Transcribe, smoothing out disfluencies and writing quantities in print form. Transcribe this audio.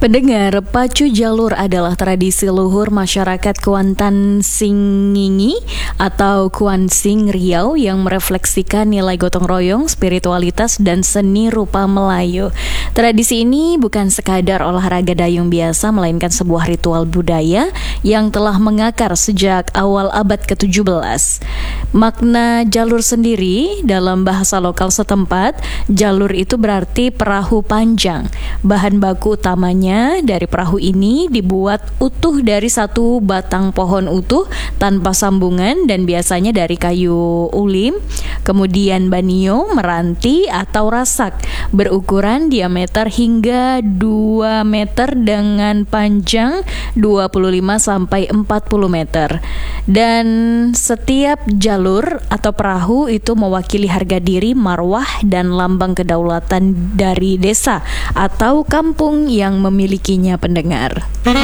Pendengar, pacu jalur adalah tradisi luhur masyarakat Kuantan Singingi atau Kuan Sing Riau yang merefleksikan nilai gotong royong, spiritualitas, dan seni rupa Melayu. Tradisi ini bukan sekadar olahraga dayung biasa, melainkan sebuah ritual budaya yang telah mengakar sejak awal abad ke-17. Makna jalur sendiri dalam bahasa lokal setempat, jalur itu berarti perahu panjang. Bahan baku utamanya dari perahu ini dibuat utuh dari satu batang pohon utuh tanpa sambungan dan biasanya dari kayu ulim, kemudian banio, meranti atau rasak, berukuran diameter hingga 2 meter dengan panjang 25-40 meter. Dan setiap jalur atau perahu itu mewakili harga diri, marwah, dan lambang kedaulatan dari desa atau kampung yang memilikinya, pendengar.